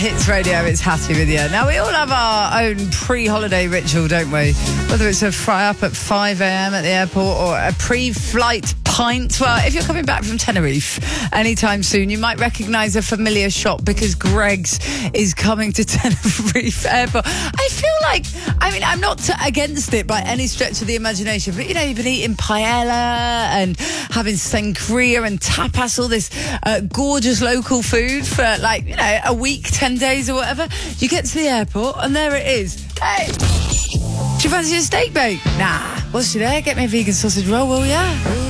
Hits Radio, it's Hattie with you. Now, we all have our own pre-holiday ritual, don't we? Whether it's a fry up at 5 a.m. at the airport or a pre-flight pint. Well, if you're coming back from Tenerife anytime soon, you might recognise a familiar shop because Greggs is coming to Tenerife Airport. I feel like, I'm not against it by any stretch of the imagination, but, you've been eating paella and having sangria and tapas, all this gorgeous local food for, a week, 10 days or whatever. You get to the airport and there it is. Hey, do you fancy a steak bake? Nah. What's you there? Get me a vegan sausage roll, will ya?